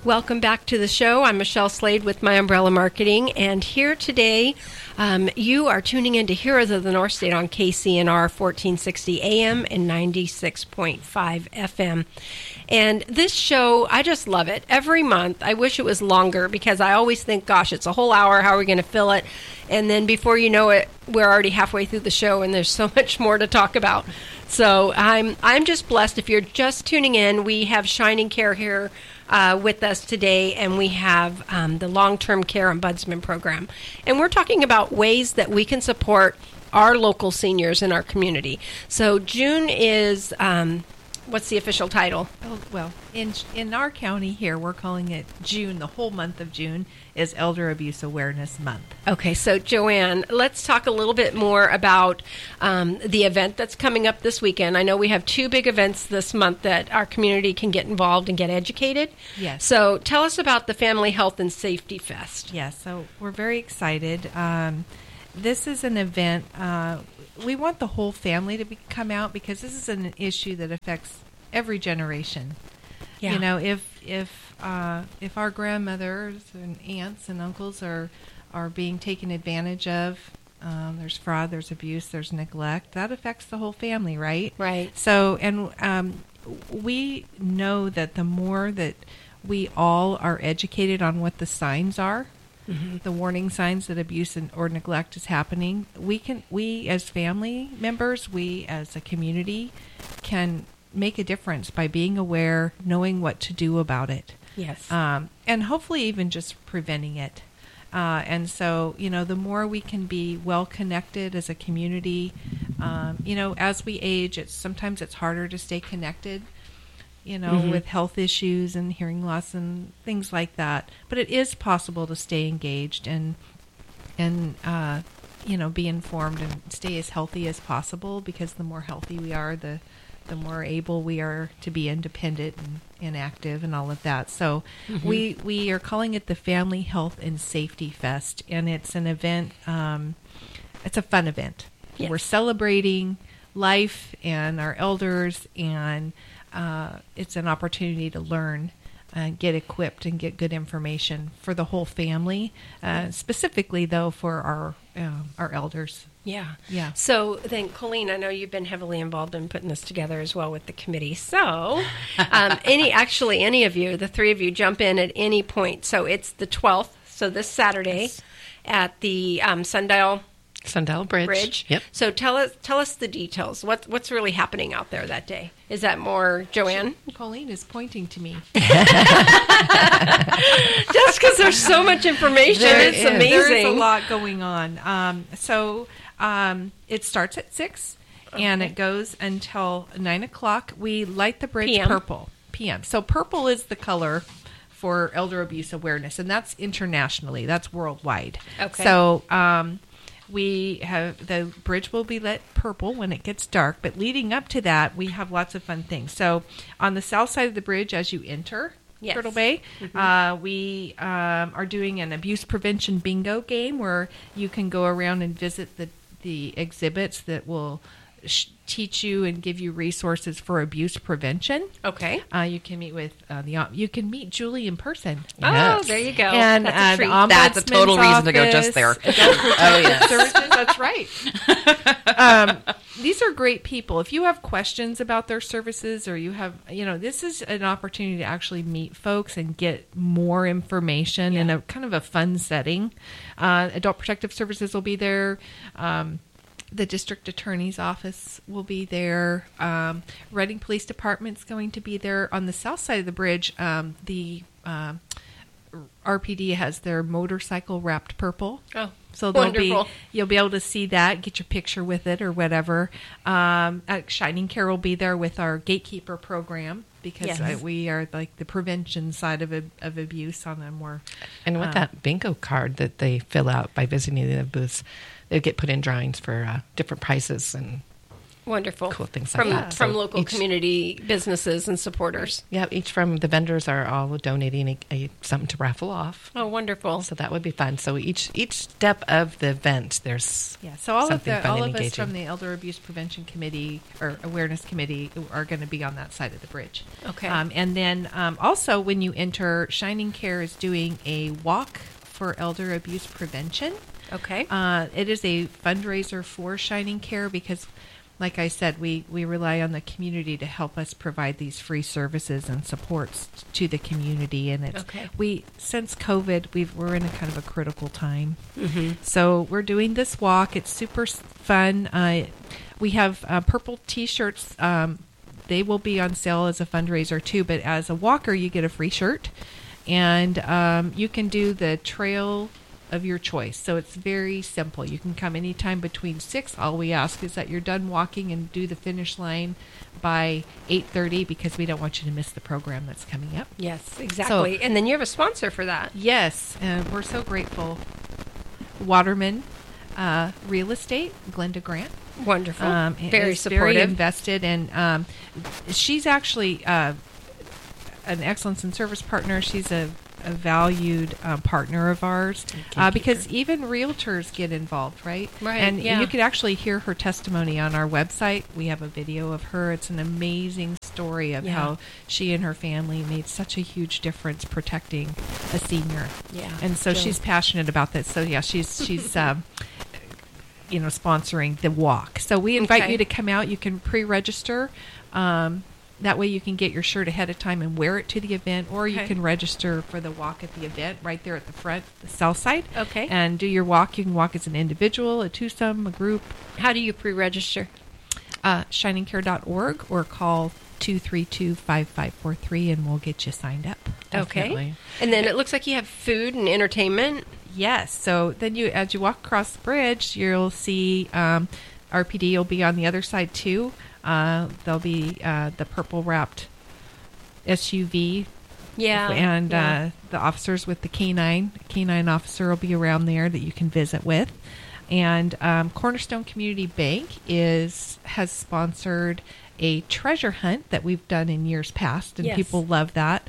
Welcome back to the show. I'm Michelle Slade with My Umbrella Marketing, and here today you are tuning in to Heroes of the North State on KCNR 1460 AM and 96.5 FM. And this show, I just love it. Every month, I wish it was longer because I always think, gosh, it's a whole hour. How are we going to fill it? And then before you know it, we're already halfway through the show, and there's so much more to talk about. So I'm just blessed. If you're just tuning in, we have Shining Care here with us today, and we have the Long-Term Care Ombudsman Program. And we're talking about ways that we can support our local seniors in our community. So June is, what's the official title? Oh, well, in our county here, we're calling it June. The whole month of June is Elder Abuse Awareness Month. Okay, so Joanne, let's talk a little bit more about the event that's coming up this weekend. I know we have two big events this month that our community can get involved and get educated. Yes. So tell us about the Family Health and Safety Fest. Yes, so we're very excited. This is an event, we want the whole family to come out because this is an issue that affects every generation. Yeah. You know, if our grandmothers and aunts and uncles are being taken advantage of, there's fraud, there's abuse, there's neglect, that affects the whole family, right? Right. So, and we know that the more that we all are educated on what the signs are, the warning signs that abuse or neglect is happening, we as family members, we as a community can make a difference by being aware, knowing what to do about it. Yes. And hopefully even just preventing it. And so, you know, the more we can be well connected as a community, you know, as we age, sometimes it's harder to stay connected, you know, with health issues and hearing loss and things like that. But it is possible to stay engaged and you know, be informed and stay as healthy as possible, because the more healthy we are, the more able we are to be independent and active and all of that. So we are calling it the Family Health and Safety Fest, and it's an event, it's a fun event. Yes. We're celebrating life and our elders, and it's an opportunity to learn, get equipped, and get good information for the whole family, specifically, though, for our elders. Yeah. Yeah. So then, Colleen, I know you've been heavily involved in putting this together as well with the committee. So any of you, the three of you, jump in at any point. So it's the 12th, so this Saturday, at the Sundial Bridge. Yep. So tell us the details. What's really happening out there that day? Is that more Joanne? Colleen is pointing to me. Just because there's so much information, it's amazing. There is a lot going on. It starts at 6, and it goes until 9 o'clock. We light the bridge purple. PM. So purple is the color for elder abuse awareness, and that's internationally. That's worldwide. Okay. So we have the bridge will be lit purple when it gets dark, but leading up to that, we have lots of fun things. So on the south side of the bridge, as you enter Turtle Bay, we are doing an abuse prevention bingo game where you can go around and visit the exhibits that will teach you and give you resources for abuse prevention. Okay. You can meet with you can meet Julie in person. Oh, there you go. And that's a treat. That's a total reason to go just there. Oh, yes. Services, that's right. These are great people. If you have questions about their services, or you have, you know, this is an opportunity to actually meet folks and get more information in a kind of a fun setting. Adult Protective Services will be there. The district attorney's office will be there. Reading Police Department's going to be there. On the south side of the bridge, the RPD has their motorcycle wrapped purple. Oh, so wonderful. You'll be able to see that, get your picture with it or whatever. Shining Care will be there with our Gatekeeper program, because we are like the prevention side of abuse on a more... And with that bingo card that they fill out by visiting the booths, they get put in drawings for different prizes and Wonderful. cool things like that. From So local community businesses and supporters. Yeah, each from the vendors are all donating something to raffle off. Oh, wonderful. So that would be fun. So each step of the event, there's So all of something fun and us engaging. from the Elder Abuse Prevention Committee or Awareness Committee are going to be on that side of the bridge. Okay. And then also when you enter, Shining Care is doing a walk for elder abuse prevention. Okay. It is a fundraiser for Shining Care because, like I said, we rely on the community to help us provide these free services and supports to the community. And it's since COVID, we're in a kind of a critical time. Mm-hmm. So we're doing this walk. It's super fun. We have purple T-shirts. They will be on sale as a fundraiser too. But as a walker, you get a free shirt, and you can do the trail of your choice. So it's very simple. You can come anytime between 6. All we ask is that you're done walking and do the finish line by 8:30 because we don't want you to miss the program that's coming up. Yes, exactly. And then you have a sponsor for that. Yes, and we're so grateful. Waterman Real Estate, Glenda Grant. Wonderful. Very supportive. Very invested, and she's actually an excellence in service partner. She's a valued partner of ours because even realtors get involved, right? Right. And you could actually hear her testimony on our website. We have a video of her. It's an amazing story of how she and her family made such a huge difference protecting a senior. Yeah. And so she's passionate about this. So she's sponsoring the walk. So we invite you to come out. You can pre-register. That way you can get your shirt ahead of time and wear it to the event, or you can register for the walk at the event right there at the front, the south side. Okay. And do your walk. You can walk as an individual, a twosome, a group. How do you pre-register? Shiningcare.org or call 232-5543 and we'll get you signed up. Definitely. Okay. And then it looks like you have food and entertainment. Yes. So then as you walk across the bridge, you'll see RPD will be on the other side too. There'll be the purple wrapped SUV. Yeah. And the officers with the canine officer will be around there that you can visit with. And Cornerstone Community Bank has sponsored a treasure hunt that we've done in years past, and people love that.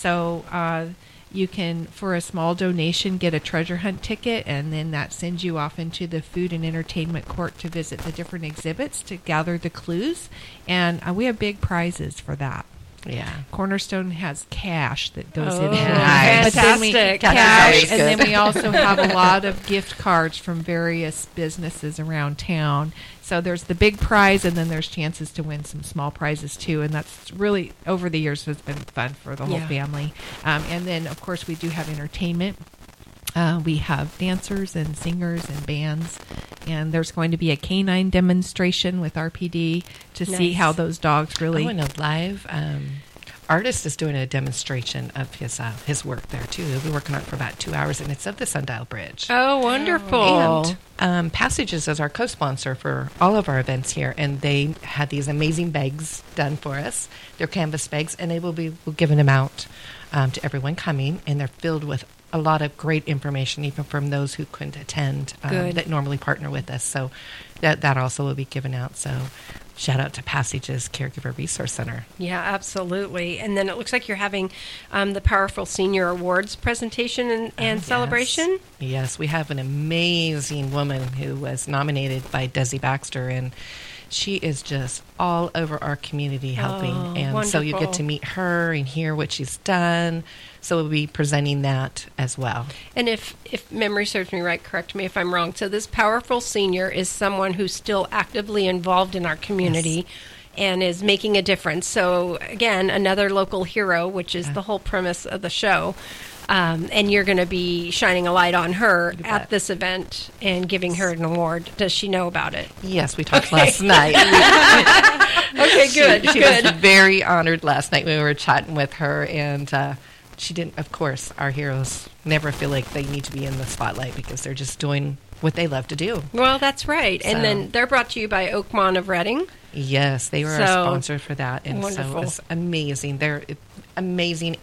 So you can, for a small donation, get a treasure hunt ticket, and then that sends you off into the food and entertainment court to visit the different exhibits to gather the clues. And we have big prizes for that. Yeah. Cornerstone has cash that goes in there. Nice. Fantastic. Cash, and then we also have a lot of gift cards from various businesses around town. So there's the big prize, and then there's chances to win some small prizes too. And that's really, over the years, has been fun for the whole family. And then, of course, we do have entertainment. We have dancers and singers and bands, and there's going to be a canine demonstration with RPD to see how those dogs really. Oh, and a live artist is doing a demonstration of his work there too. He'll be working on it for about 2 hours, and it's of the Sundial Bridge. Oh, wonderful! And Passages is our co-sponsor for all of our events here, and they had these amazing bags done for us. They're canvas bags, and we'll giving them out to everyone coming, and they're filled with a lot of great information, even from those who couldn't attend that normally partner with us. So that also will be given out. So shout out to Passages Caregiver Resource Center. Yeah, absolutely. And then it looks like you're having the Powerful Senior Awards presentation and celebration. Yes, we have an amazing woman who was nominated by Desi Baxter, and she is just all over our community helping. And wonderful. So you get to meet her and hear what she's done. So we'll be presenting that as well. And if memory serves me right, correct me if I'm wrong. So this Powerful Senior is someone who's still actively involved in our community and is making a difference. So again, another local hero, which is the whole premise of the show. And you're going to be shining a light on her at this event and giving her an award. Does she know about it? Yes, we talked last night. Okay, good. She was very honored last night. We were chatting with her, and she didn't, of course, our heroes never feel like they need to be in the spotlight because they're just doing what they love to do. Well, that's right. So, and then they're brought to you by Oakmont of Reading. Yes, they were our sponsor for that. And wonderful. So it was amazing. They're amazing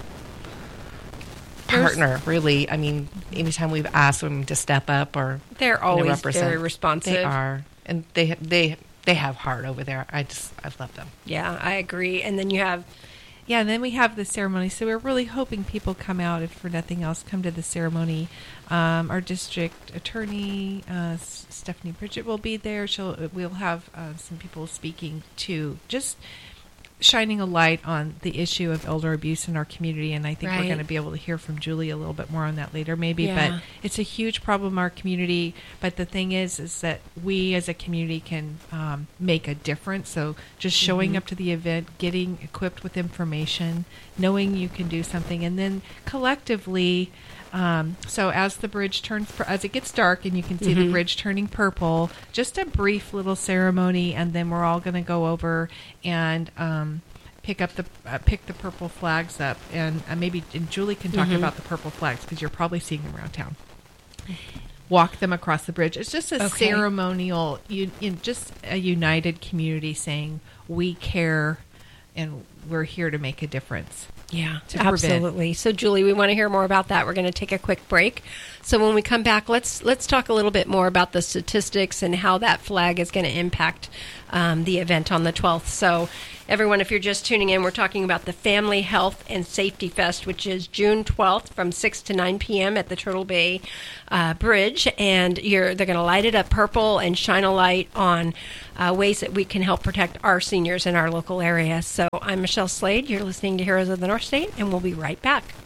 partner, really. I mean, anytime we've asked them to step up or they're always represent, very responsive. They are, and they They have heart over there. I love them. Yeah, I agree. And then you have... Yeah, and then we have the ceremony. So we're really hoping people come out, if for nothing else, come to the ceremony. Our district attorney, Stephanie Bridget, will be there. We'll have some people speaking to just shining a light on the issue of elder abuse in our community, and I think we're going to be able to hear from Julie a little bit more on that later maybe, but it's a huge problem in our community. But the thing is that we as a community can make a difference. So just showing up to the event, getting equipped with information, knowing you can do something, and then collectively, so as the bridge turns, as it gets dark and you can see the bridge turning purple, just a brief little ceremony, and then we're all going to go over and pick the purple flags up, and maybe Julie can talk about the purple flags because you're probably seeing them around town. Walk them across the bridge. It's just a ceremonial, just a united community saying we care and we're here to make a difference. Yeah, absolutely. So, Julie, we want to hear more about that. We're going to take a quick break. So when we come back, let's talk a little bit more about the statistics and how that flag is going to impact the event on the 12th. So, everyone, if you're just tuning in, we're talking about the Family Health and Safety Fest, which is June 12th from 6 to 9 p.m. at the Turtle Bay Bridge. And they're going to light it up purple and shine a light on ways that we can help protect our seniors in our local area. So I'm Michelle Slade. You're listening to Heroes of the North State, and we'll be right back.